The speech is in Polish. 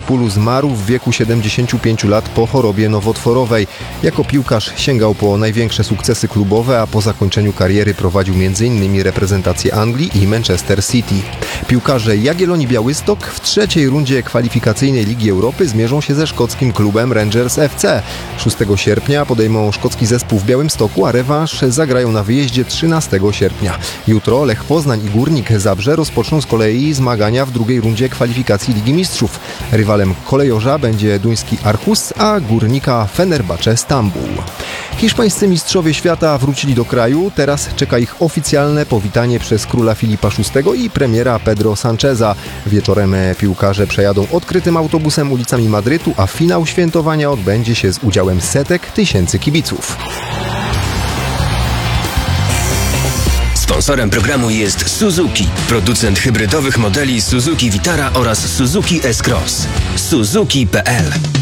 Liverpoolu zmarł w wieku 75 lat po chorobie nowotworowej. Jako piłkarz sięgał po największe sukcesy klubowe, a po zakończeniu kariery prowadził m.in. reprezentację Anglii i Manchester City. Piłkarze Jagiellonii Białystok w trzeciej rundzie kwalifikacyjnej Ligi Europy zmierzą się ze szkockim klubem Rangers FC. 6 sierpnia podejmą szkocki zespół w Białymstoku, a rewanż zagrają na wyjeździe 13 sierpnia. Jutro Lech Poznań i Górnik Zabrze rozpoczną z kolei zmagania w drugiej rundzie kwalifikacji Ligi Mistrzów. Rywalem kolejorza będzie duński Aarhus, a Górnika Fenerbahce Stambuł. Hiszpańscy mistrzowie świata wrócili do kraju. Teraz czeka ich oficjalne powitanie przez króla Filipa VI i premiera Pedro Sancheza. Wieczorem piłkarze przejadą odkrytym autobusem ulicami Madrytu, a finał świętowania odbędzie się z udziałem setek tysięcy kibiców. Sponsorem programu jest Suzuki, producent hybrydowych modeli Suzuki Vitara oraz Suzuki S-Cross. Suzuki.pl